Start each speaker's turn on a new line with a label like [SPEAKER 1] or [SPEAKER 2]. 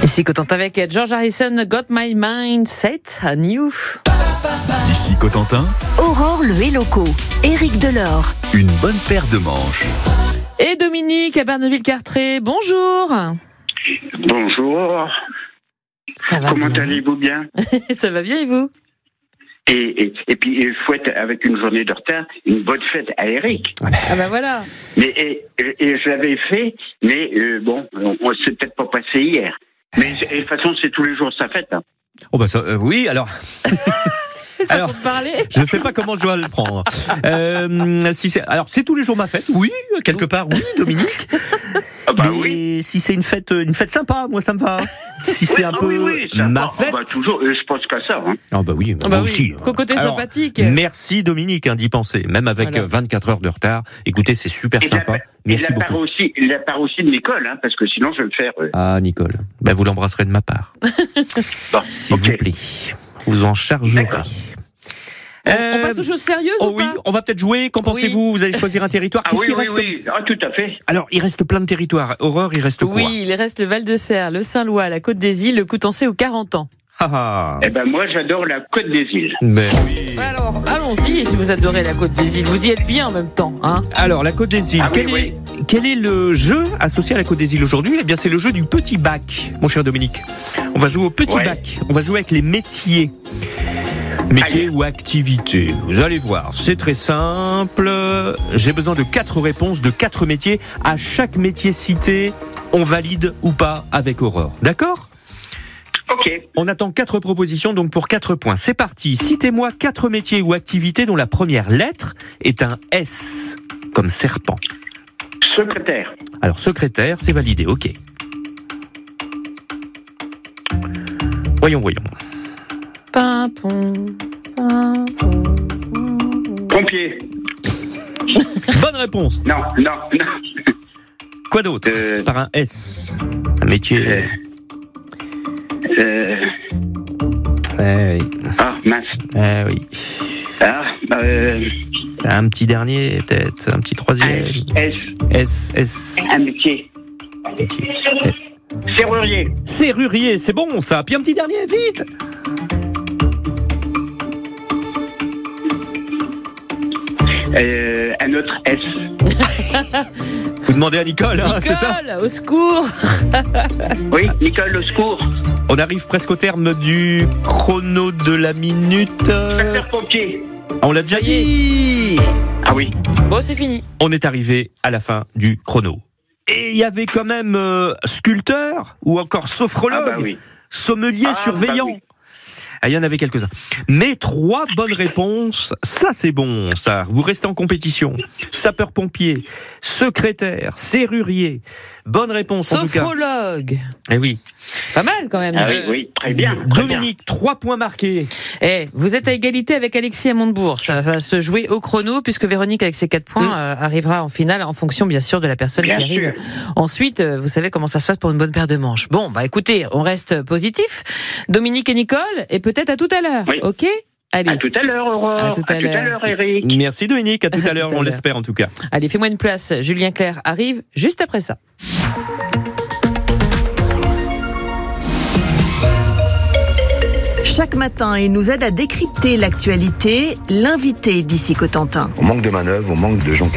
[SPEAKER 1] Ici Cotentin avec George Harrison, Got My Mind Set on You.
[SPEAKER 2] Ici Cotentin,
[SPEAKER 3] Aurore le Héloco, Éric Delors.
[SPEAKER 2] une bonne paire de manches.
[SPEAKER 1] Et Dominique à Berneville-Cartré, bonjour.
[SPEAKER 4] Bonjour.
[SPEAKER 1] Ça va
[SPEAKER 4] Comment
[SPEAKER 1] bien.
[SPEAKER 4] allez-vous bien?
[SPEAKER 1] Ça va bien et vous?
[SPEAKER 4] Et puis, je souhaite, avec une journée de retard, une bonne fête à Eric.
[SPEAKER 1] Ah bah voilà.
[SPEAKER 4] Mais et je l'avais fait, mais bon, on s'est peut-être pas passé hier. Mais de toute façon, c'est tous les jours sa fête. Hein.
[SPEAKER 5] Oh bah ça, oui, alors. Alors,
[SPEAKER 1] Façon de parler.
[SPEAKER 5] je ne sais pas comment je dois le prendre. Alors c'est tous les jours ma fête, oui, quelque part, oui, Dominique.
[SPEAKER 4] Ah bah
[SPEAKER 5] Mais
[SPEAKER 4] oui.
[SPEAKER 5] si c'est une fête sympa, moi ça me va. Si c'est un peu
[SPEAKER 4] ça
[SPEAKER 5] ma
[SPEAKER 4] va.
[SPEAKER 5] fête.
[SPEAKER 4] Ah bah, toujours, je pense qu'à ça. Hein.
[SPEAKER 5] Ah bah oui,
[SPEAKER 1] Ah
[SPEAKER 5] moi
[SPEAKER 1] bah
[SPEAKER 5] aussi.
[SPEAKER 1] oui. Cocoté
[SPEAKER 5] Alors,
[SPEAKER 1] sympathique.
[SPEAKER 5] Merci Dominique d'y penser, même avec
[SPEAKER 1] Voilà.
[SPEAKER 5] 24 heures de retard. Écoutez, c'est super
[SPEAKER 4] Et
[SPEAKER 5] sympa. Merci
[SPEAKER 4] la part
[SPEAKER 5] beaucoup.
[SPEAKER 4] aussi, la part aussi de Nicole, hein, parce que sinon je vais le faire.
[SPEAKER 5] Ah Nicole, ben vous l'embrasserez de ma part,
[SPEAKER 4] Bon,
[SPEAKER 5] s'il
[SPEAKER 4] ok.
[SPEAKER 5] vous plaît. Vous en chargerez.
[SPEAKER 4] D'accord.
[SPEAKER 1] On passe aux choses sérieuses
[SPEAKER 5] Oh
[SPEAKER 1] ou
[SPEAKER 5] oui,
[SPEAKER 1] pas?
[SPEAKER 5] on va peut-être jouer. Qu'en pensez-vous? Vous allez choisir un territoire.
[SPEAKER 4] Ah
[SPEAKER 5] Qu'est-ce
[SPEAKER 4] oui,
[SPEAKER 5] qu'il
[SPEAKER 4] oui,
[SPEAKER 5] reste
[SPEAKER 4] oui. Ah, tout à fait.
[SPEAKER 5] Alors, il reste plein de territoires. Aurore, il reste quoi?
[SPEAKER 1] Oui, il reste le Val-de-Serre, le Saint-Lois, la Côte des Îles, le Coutançais ou 40 ans.
[SPEAKER 5] Ah ah.
[SPEAKER 4] Eh ben moi, j'adore la Côte des Îles.
[SPEAKER 5] Ben oui.
[SPEAKER 1] Alors, allons-y, si vous adorez la Côte des Îles, vous y êtes bien en même temps, hein?
[SPEAKER 5] Alors, la Côte des Îles.
[SPEAKER 4] Ah oui,
[SPEAKER 5] Quel est le jeu associé à la Côte des Îles aujourd'hui? Eh bien, c'est le jeu du petit bac, mon cher Dominique. On va jouer au petit
[SPEAKER 4] Ouais.
[SPEAKER 5] bac. On va jouer avec les métiers. Métiers ou activités. Vous allez voir, c'est très simple. J'ai besoin de 4 réponses de 4 métiers. À chaque métier cité, on valide ou pas avec Aurore. D'accord?
[SPEAKER 4] Ok.
[SPEAKER 5] On attend 4 propositions, donc pour 4 points. C'est parti. Citez-moi 4 métiers ou activités dont la première lettre est un S, comme serpent.
[SPEAKER 4] Secrétaire.
[SPEAKER 5] Alors, secrétaire, c'est validé, ok. Voyons.
[SPEAKER 1] Pimpon, pimpon.
[SPEAKER 4] Pompier.
[SPEAKER 5] Bonne réponse.
[SPEAKER 4] Non.
[SPEAKER 5] Quoi d'autre? Par un S. Un métier. Oui.
[SPEAKER 4] Ah, mince.
[SPEAKER 5] Oui.
[SPEAKER 4] Ah,
[SPEAKER 5] Un petit dernier, peut-être. Un petit troisième. S.
[SPEAKER 4] un métier.
[SPEAKER 5] Métier.
[SPEAKER 4] Serrurier.
[SPEAKER 5] Serrurier, c'est bon ça. Puis un petit dernier, vite.
[SPEAKER 4] Un autre S.
[SPEAKER 5] Vous demandez à Nicole, hein, c'est ça?
[SPEAKER 1] Nicole, au secours.
[SPEAKER 4] Oui, Nicole, au secours.
[SPEAKER 5] On arrive presque au terme du chrono de la minute.
[SPEAKER 4] Sapeur-pompier.
[SPEAKER 5] On l'a déjà dit.
[SPEAKER 4] Ah oui.
[SPEAKER 1] Bon, c'est fini.
[SPEAKER 5] On est arrivé à la fin du chrono. Et il y avait quand même sculpteur ou encore sophrologue,
[SPEAKER 4] Ah bah oui.
[SPEAKER 5] sommelier,
[SPEAKER 4] Ah,
[SPEAKER 5] surveillant.
[SPEAKER 4] bah oui.
[SPEAKER 5] Ah, il y en avait quelques-uns. Mais 3 bonnes réponses, ça c'est bon, ça. Vous restez en compétition. Sapeur-pompier, secrétaire, serrurier. Bonne réponse en tout cas.
[SPEAKER 1] Sophrologue.
[SPEAKER 5] Eh oui.
[SPEAKER 1] Pas mal quand même.
[SPEAKER 4] Ah oui, très bien. Très bien.
[SPEAKER 5] Dominique, 3 points marqués.
[SPEAKER 1] Vous êtes à égalité avec Alexis à Montebourg. Ça va se jouer au chrono puisque Véronique, avec ses 4 points, arrivera en finale en fonction, bien sûr, de la personne
[SPEAKER 4] Bien
[SPEAKER 1] qui arrive.
[SPEAKER 4] sûr.
[SPEAKER 1] Ensuite, vous savez comment ça se passe pour une bonne paire de manches. Bon, bah écoutez, on reste positif. Dominique et Nicole, et peut-être à tout à l'heure.
[SPEAKER 4] Oui.
[SPEAKER 1] Ok? Allez.
[SPEAKER 4] À tout à l'heure, Aurore.
[SPEAKER 1] À tout à l'heure.
[SPEAKER 4] Eric.
[SPEAKER 5] Merci Dominique, à tout à l'heure,
[SPEAKER 1] tout à
[SPEAKER 5] on
[SPEAKER 1] l'heure.
[SPEAKER 5] l'espère en tout cas.
[SPEAKER 1] Allez, fais-moi une place. Julien Clerc arrive juste après ça.
[SPEAKER 3] Chaque matin, il nous aide à décrypter l'actualité, l'invité d'ici Cotentin.
[SPEAKER 6] On manque de manœuvres, on manque de gens